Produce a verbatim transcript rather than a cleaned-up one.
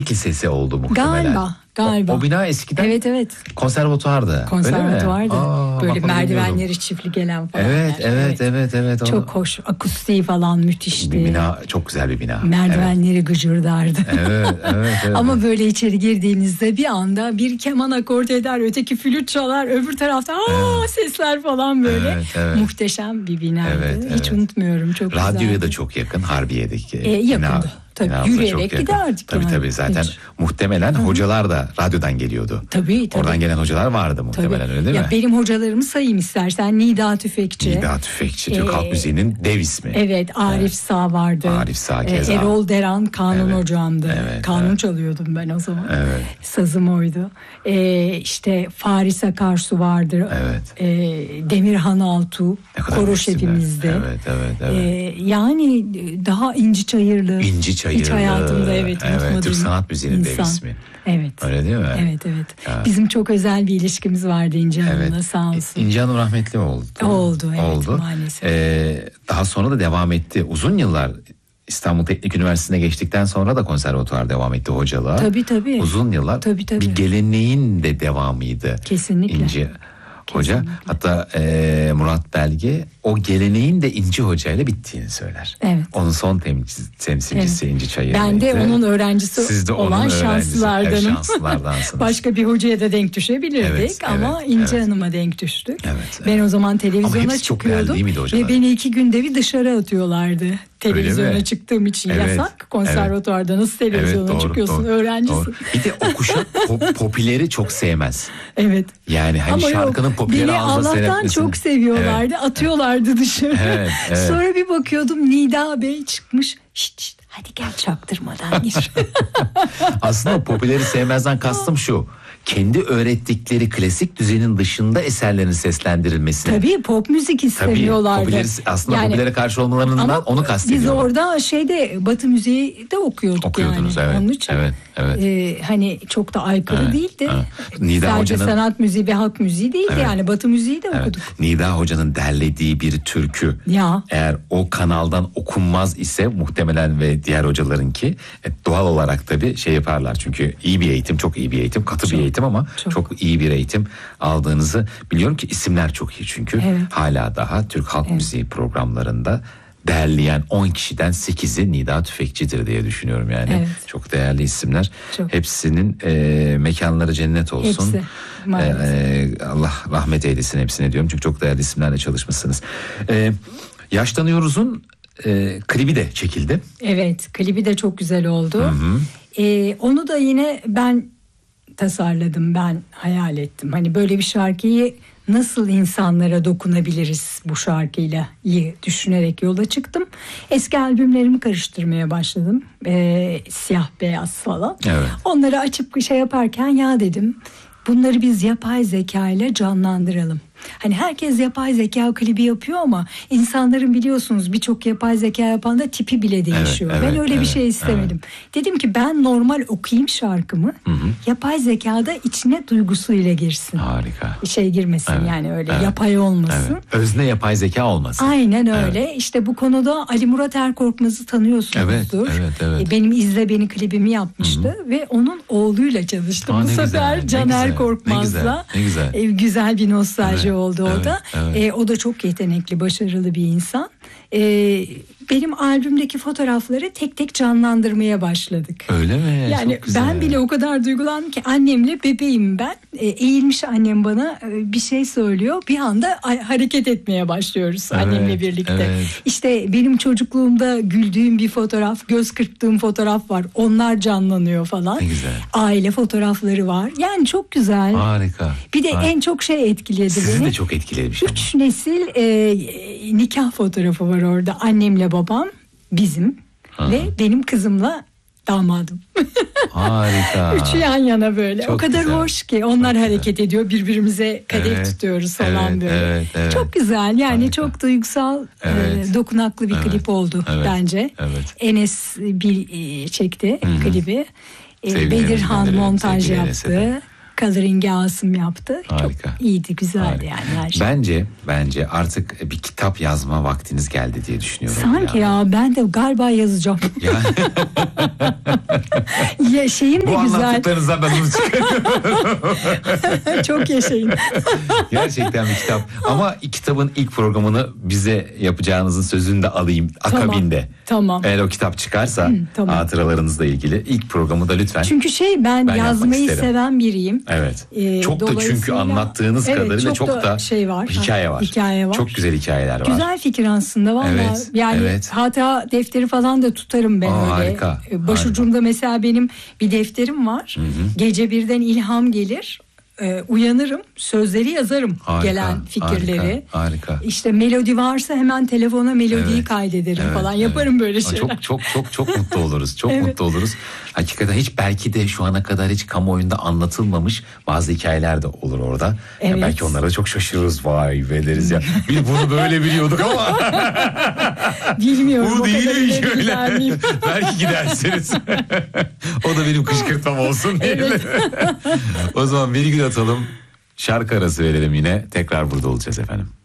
Lisesi oldu muhtemelen. Galiba, galiba. O, o bina eskiden evet evet. konservatuvardı. Konservatuvardı. Aa, böyle merdivenleri bilmiyordum. çiftli gelen falan. Evet, evet, evet, evet. Çok hoş. Akustiği falan müthişti. Bir bina, çok güzel bir bina. Merdivenleri evet. gıcırdardı. Evet, evet, evet. Ama böyle içeri girdiğinizde bir anda bir keman akort eder, öteki flüt çalar, öbür tarafta aa evet. sesler falan böyle. Evet, evet. Muhteşem bir binaydı. Evet, evet. Hiç unutmuyorum. Çok Radyoya güzeldi. da çok yakın, Harbiye'deki. E, yakındı. Bina. Tabii yürüyerek giderdik. Tabii yani. tabii zaten Hiç. muhtemelen Hı-hı. hocalar da radyodan geliyordu. Tabii tabii. Oradan gelen hocalar vardı muhtemelen tabii. öyle değil ya mi? Benim hocalarımı sayayım istersen. Nida Tüfekçi. Nida Tüfekçi Türk ee, Halk Müziği'nin dev ismi. Evet Arif evet. Sağ vardı. Arif Sağ keza. Erol Deran kanun evet. hocamdı. Evet, kanun evet. çalıyordum ben o zaman. Evet. Sazım oydu. Ee, işte Faris Akarsu vardı. Evet. Ee, Demirhan Altuğ koro şefimizdi. Evet evet evet. Ee, yani daha İnci Çayırlı. İnci Çayırlı. Hiç hayatımda evet, evet Türk Sanat Müziği'nin dev ismi. Evet. Öyle değil mi? Evet evet. Ya. Bizim çok özel bir ilişkimiz vardı İnci Hanım'la evet. sağ olsun. İnci Hanım rahmetli oldu. Oldu evet oldu. maalesef. Ee, daha sonra da devam etti. Uzun yıllar İstanbul Teknik Üniversitesi'ne geçtikten sonra da konservatuvar devam etti hocalığa. Tabii tabii. Uzun yıllar tabii, tabii. bir geleneğin de devamıydı. Kesinlikle. İnci Hoca kesinlikle. Hatta e, Murat Belge o geleneğin de İnci Hoca ile bittiğini söyler. Evet. Onun son temsilcisi, temsilcisi evet. İnci Çayırlı. Ben de onun öğrencisi Siz de olan şanslılardanım. Evet, şanslılardansınız. Başka bir hocaya da denk düşebilirdik evet, ama evet, İnci evet. Hanım'a denk düştük. Evet, evet. Ben o zaman televizyona çıkıyordum ve beni iki günde bir dışarı atıyorlardı. Televizyona çıktığım için evet, yasak. Konservatuvarda evet. nasıl televizyona evet, doğru, çıkıyorsun doğru, öğrencisin. Doğru. Bir de o kuşak pop, popüleri çok sevmez. Evet. Yani hani ama şarkının yok, popüleri ağzına Allah'tan seyretmesin. çok seviyorlardı. Evet. Atıyorlardı dışarı. Evet, evet. Sonra bir bakıyordum Nida Bey çıkmış. Şşt şşt hadi gel çaktırmadan gir. Aslında o popüleri sevmezden kastım şu. Kendi öğrettikleri klasik düzenin dışında eserlerin seslendirilmesini. Tabii pop müzik istemiyorlardı. Tabii, popüleri, aslında yani, popülere karşı olmalarından onu kastediyorum. Biz orada şeyde Batı müziği de okuyorduk. Okuyordunuz yani. evet. Onun için evet, evet. E, hani çok da aykırı evet, değildi. Evet. Nida Sadece Hoca'nın, sanat müziği ve halk müziği değildi evet. yani Batı müziği de evet. okuduk. Nida Hoca'nın derlediği bir türkü ya. eğer o kanaldan okunmaz ise muhtemelen ve diğer hocalarınki e, doğal olarak tabii şey yaparlar. Çünkü iyi bir eğitim, çok iyi bir eğitim, katı çok, bir eğitim ama çok. çok iyi bir eğitim aldığınızı biliyorum ki isimler çok iyi çünkü evet. hala daha Türk halk evet. müziği programlarında derleyen on kişiden sekizi Nida Tüfekçi'dir diye düşünüyorum yani. Evet. Çok değerli isimler. Çok. Hepsinin e, mekanları cennet olsun. Hepsi. E, Allah rahmet eylesin hepsine diyorum çünkü çok değerli isimlerle çalışmışsınız. E, Yaşlanıyoruz'un e, klibi de çekildi. Evet, klibi de çok güzel oldu. E, onu da yine ben tasarladım, ben hayal ettim. Hani böyle bir şarkıyı nasıl insanlara dokunabiliriz bu şarkıyla iyi düşünerek yola çıktım. Eski albümlerimi karıştırmaya başladım. Ee, siyah beyaz falan. Evet. Onları açıp şey yaparken ya dedim bunları biz yapay zeka ile canlandıralım. Hani herkes yapay zeka klibi yapıyor ama insanların biliyorsunuz birçok yapay zeka yapan da tipi bile değişiyor. Evet, evet, ben öyle evet, bir şey istemedim. Evet. Dedim ki ben normal okuyayım şarkımı. Hı hı. Yapay zekada içine duygusuyla girsin. Harika. Şey girmesin evet, yani öyle evet, yapay olmasın. Evet. Özne yapay zeka olmasın. Aynen öyle. Evet. İşte bu konuda Ali Murat Erkorkmaz'ı tanıyorsunuzdur. Evet, evet, evet. Benim İzle Beni klibimi yapmıştı. Hı hı. Ve onun oğluyla çalıştım. Aa, bu sefer güzel, Caner güzel, Korkmaz'la. Ne güzel, ne güzel. Güzel bir nostalji evet. oldu o da. Evet, evet. E, o da çok yetenekli, başarılı bir insan. E, benim albümdeki fotoğrafları tek tek canlandırmaya başladık. Öyle mi? Yani çok güzel. Ben bile o kadar duygulandım ki annemle bebeğim ben. E, eğilmiş annem bana e, bir şey söylüyor. Bir anda a- hareket etmeye başlıyoruz evet, annemle birlikte. Evet. İşte benim çocukluğumda güldüğüm bir fotoğraf, göz kırptığım fotoğraf var. Onlar canlanıyor falan. Ne güzel. Aile fotoğrafları var. Yani çok güzel. Harika. Bir de harika. En çok şey etkiledi Sizi beni. Sizi de çok etkilemiş. Üç ama. nesil e, nikah fotoğrafı var orada. Annemle babam, bizim Aha. ve benim kızımla damadım. Harika. Üçü yan yana böyle. Çok o kadar güzel. Hoş ki. Onlar çok hareket güzel. Ediyor. Birbirimize kadeh evet, tutuyoruz falan evet, böyle. Evet, evet. Çok güzel. Yani harika. Çok duygusal, evet. e, dokunaklı bir evet, klip oldu evet, bence. Evet. Enes bir e, çekti Hı-hı. klibi. E, Bedirhan montaj yaptı. Coloring'i Asım yaptı. Harika. Çok iyiydi, güzeldi Harika. yani her şey. Bence bence artık bir kitap yazma vaktiniz geldi diye düşünüyorum. Sanki ya. ya ben de galiba yazacağım. Ya. Ya şeyim de Bu güzel. anlattıklarınızdan ben bunu çıkarıyorum. Çok yaşayın. Gerçekten bir kitap. Ama kitabın ilk programını bize yapacağınızın sözünü de alayım akabinde. Tamam. Eğer o kitap çıkarsa Hı, tamam. hatıralarınızla ilgili ilk programı da lütfen. Çünkü şey ben, Ben yazmayı yapmak isterim. seven biriyim. Evet. Ee, çok da çünkü dolayısıyla- anlattığınız Evet, kadarıyla çok çok, da da şey var. hikaye Ha, var. hikaye var. Çok güzel hikayeler var. Güzel fikir aslında valla. Evet, Yani evet. hatta defteri falan da tutarım ben Aa, öyle. harika, Başucumda mesela benim bir defterim var. Gece birden ilham gelir. Ee, uyanırım, sözleri yazarım, Harika, gelen fikirleri. harika, harika. İşte melodi varsa hemen telefona melodiyi Evet, kaydederim evet, falan. evet. Yaparım böyle Aa, şeyler. Çok çok çok çok mutlu oluruz. Çok Evet. mutlu oluruz. Hakikaten hiç belki de şu ana kadar hiç kamuoyunda anlatılmamış bazı hikayeler de olur orada. Ya Evet. belki onlara da çok şaşırırız. Vay be deriz ya. Biz bunu böyle biliyorduk ama Bilmiyorum. bu o değil kadar mi ileri şöyle. gider miyim? Belki gidersiniz. O da benim kışkırtmam olsun diye. O zaman bir gün atalım. Şarkı arası verelim yine. Tekrar burada olacağız efendim.